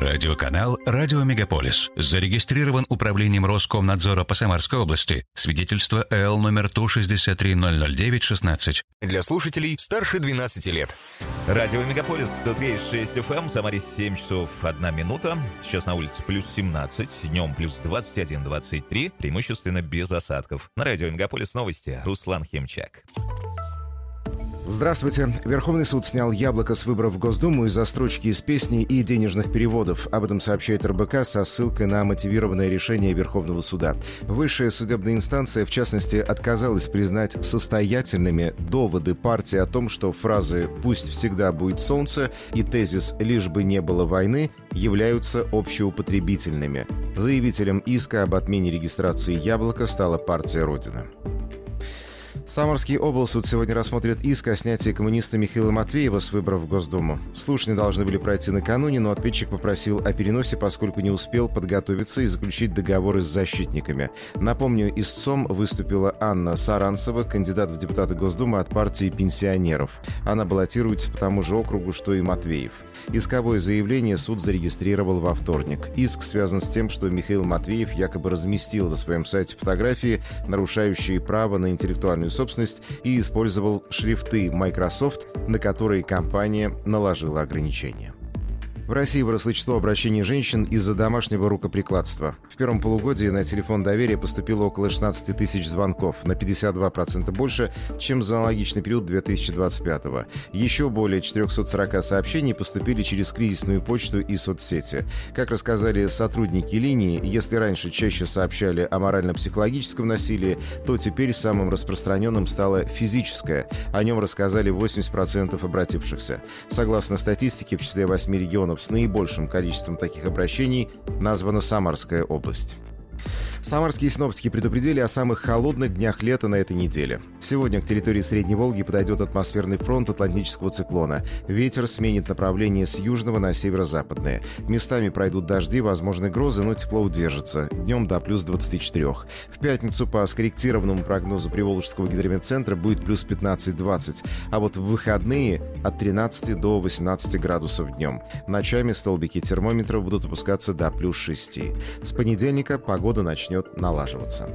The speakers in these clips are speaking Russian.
Радиоканал «Радио Мегаполис». Зарегистрирован управлением Роскомнадзора по Самарской области. Свидетельство ЭЛ номер ТУ-63009-16. Для слушателей старше 12 лет. Радио Мегаполис, 103,6 FM, Самаре 7 часов 1 минута. Сейчас на улице плюс 17, днем плюс 21-23, преимущественно без осадков. На радио Мегаполис новости. Руслан Химчак. Здравствуйте. Верховный суд снял яблоко с выборов в Госдуму из-за строчки из песни и денежных переводов. Об этом сообщает РБК со ссылкой на мотивированное решение Верховного суда. Высшая судебная инстанция, в частности, отказалась признать состоятельными доводы партии о том, что фразы «пусть всегда будет солнце» и тезис «лишь бы не было войны» являются общеупотребительными. Заявителем иска об отмене регистрации яблока стала партия «Родина». Самарский облсуд сегодня рассмотрит иск о снятии коммуниста Михаила Матвеева с выборов в Госдуму. Слушания должны были пройти накануне, но ответчик попросил о переносе, поскольку не успел подготовиться и заключить договоры с защитниками. Напомню, истцом выступила Анна Саранцева, кандидат в депутаты Госдумы от партии пенсионеров. Она баллотируется по тому же округу, что и Матвеев. Исковое заявление суд зарегистрировал во вторник. Иск связан с тем, что Михаил Матвеев якобы разместил на своем сайте фотографии, нарушающие право на интеллектуальную собственность, и использовал шрифты Microsoft, на которые компания наложила ограничения. В России выросло число обращений женщин из-за домашнего рукоприкладства. В первом полугодии на телефон доверия поступило около 16 тысяч звонков, на 52% больше, чем за аналогичный период 2025-го. Еще более 440 сообщений поступили через кризисную почту и соцсети. Как рассказали сотрудники линии, если раньше чаще сообщали о морально-психологическом насилии, то теперь самым распространенным стало физическое. О нем рассказали 80% обратившихся. Согласно статистике, в числе 8 регионов с наибольшим количеством таких обращений названа Самарская область. Самарские синоптики предупредили о самых холодных днях лета на этой неделе. Сегодня к территории Средней Волги подойдет атмосферный фронт Атлантического циклона. Ветер сменит направление с южного на северо-западное. Местами пройдут дожди, возможны грозы, но тепло удержится. Днем до плюс 24. В пятницу по скорректированному прогнозу Приволжского гидрометцентра будет плюс 15-20. А вот в выходные от 13 до 18 градусов днем. Ночами столбики термометров будут опускаться до плюс 6. С понедельника погода начнет налаживаться.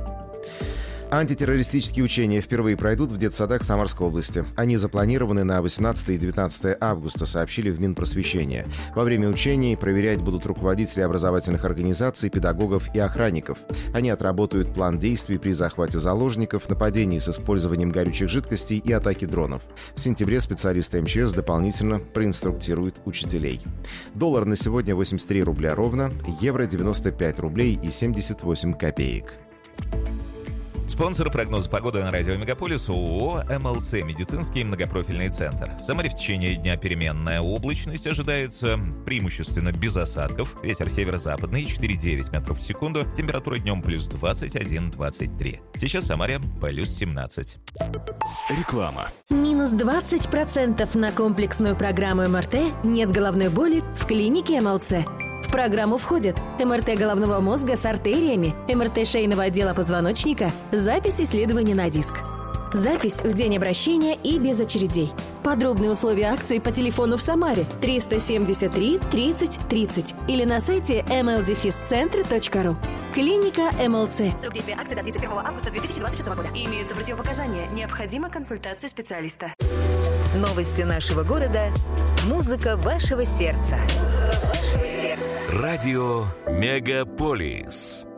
Антитеррористические учения впервые пройдут в детсадах Самарской области. Они запланированы на 18 и 19 августа, сообщили в Минпросвещения. Во время учений проверять будут руководители образовательных организаций, педагогов и охранников. Они отработают план действий при захвате заложников, нападении с использованием горючих жидкостей и атаке дронов. В сентябре специалисты МЧС дополнительно проинструктируют учителей. Доллар на сегодня 83 рубля ровно, евро 95 рублей и 78 копеек. Спонсор прогноза погоды на радио Мегаполис ООО «МЛЦ» медицинский многопрофильный центр. В Самаре в течение дня переменная облачность ожидается, преимущественно без осадков. Ветер северо-западный 4,9 метров в секунду. Температура днем плюс 21-23. Сейчас в Самаре плюс 17. Реклама. Минус 20% на комплексную программу МРТ «Нет головной боли» в клинике МЛЦ. В программу входят МРТ головного мозга с артериями, МРТ шейного отдела позвоночника, запись исследования на диск. Запись в день обращения и без очередей. Подробные условия акции по телефону в Самаре 373 30 30 или на сайте mldefiscentre.ru. Клиника МЛЦ. Срок действия акции до 31 августа 2026 года. Имеются противопоказания. Необходима консультация специалиста. Новости нашего города. Музыка вашего сердца. Радио Мегаполис.